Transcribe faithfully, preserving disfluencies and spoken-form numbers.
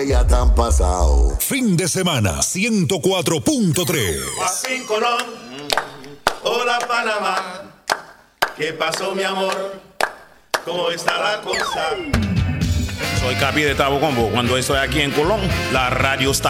Ya tan pasado. Fin de semana ciento cuatro punto tres. Joaquín Colón, hola Panamá, ¿qué pasó mi amor? ¿Cómo está la cosa? Soy Capi de Tabo Combo. Cuando estoy aquí en Colón, la radio está